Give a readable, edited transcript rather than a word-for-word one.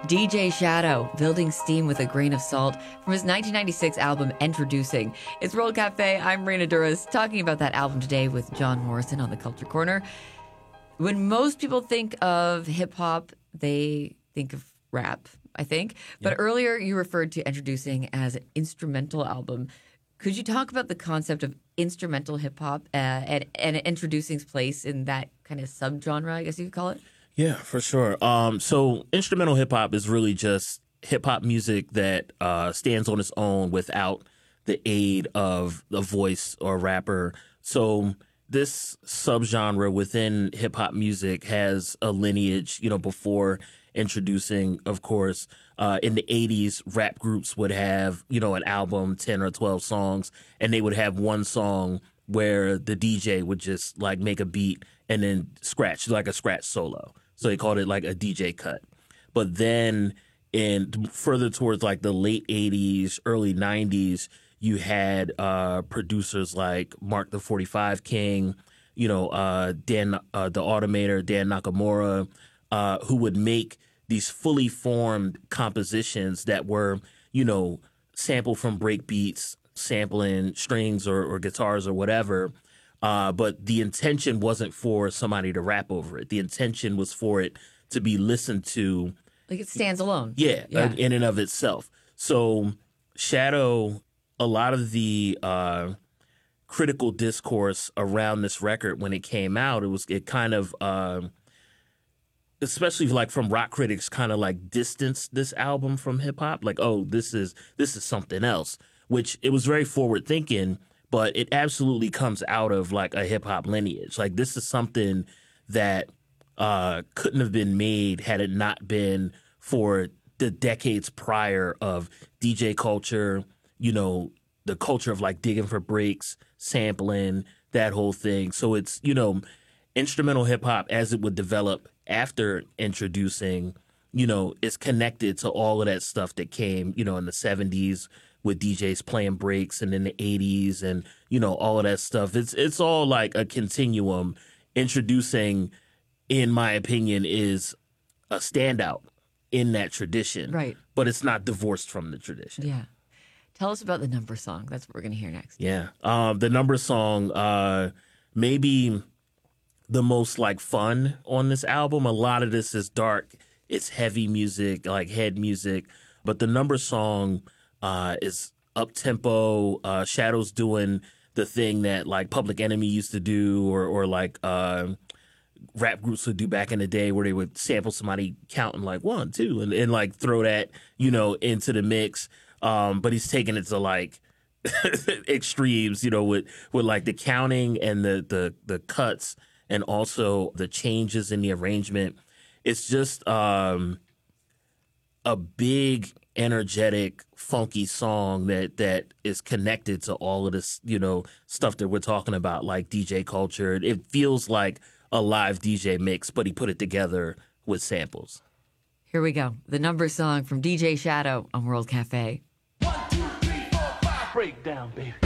DJ Shadow, Building Steam with a Grain of Salt, from his 1996 album Introducing. It's World Cafe. I'm Reina Duras, talking about that album today with John Morrison on the Culture Corner. When most people think of hip-hop, they think of rap, I think. But earlier you referred to Introducing as an instrumental album. Could you talk about the concept of instrumental hip-hop and Introducing's place in that kind of subgenre, I guess you could call it? Yeah, for sure. So instrumental hip hop is really just hip hop music that stands on its own without the aid of a voice or a rapper. So this subgenre within hip hop music has a lineage, before Introducing, of course. In the 80s, rap groups would have, an album, 10 or 12 songs, and they would have one song where the DJ would just like make a beat and then scratch, like a scratch solo. So they called it like a DJ cut. But then further towards like the late 80s, early 90s, you had producers like Mark the 45 King, Dan the Automator, Dan Nakamura, who would make these fully formed compositions that were, sampled from break beats, sampling strings or guitars or whatever. But the intention wasn't for somebody to rap over it. The intention was for it to be listened to. Like it stands alone. Yeah. In and of itself. So Shadow, a lot of the critical discourse around this record when it came out, it kind of, especially like from rock critics, kind of like distanced this album from hip hop. Like, oh, this is something else, which it was very forward thinking. But it absolutely comes out of like a hip hop lineage. Like this is something that couldn't have been made had it not been for the decades prior of DJ culture, the culture of like digging for breaks, sampling, that whole thing. So it's, instrumental hip hop as it would develop after Introducing, is connected to all of that stuff that came, in the 70s. With DJs playing breaks and in the 80s and, all of that stuff. It's all like a continuum. Introducing, in my opinion, is a standout in that tradition. Right. But it's not divorced from the tradition. Yeah. Tell us about the number song. That's what we're going to hear next. Yeah. The number song, maybe the most like fun on this album. A lot of this is dark. It's heavy music, like head music. But the number song is up-tempo. Shadow's doing the thing that like Public Enemy used to do or like rap groups would do back in the day where they would sample somebody counting like 1, 2 and like throw that, into the mix. But he's taking it to like extremes, with like the counting and the cuts and also the changes in the arrangement. It's just a big, energetic, funky song that is connected to all of this, stuff that we're talking about, like DJ culture. It feels like a live DJ mix, but he put it together with samples. Here we go. The number song from DJ Shadow on World Cafe. 1, 2, 3, 4, 5, break down, baby.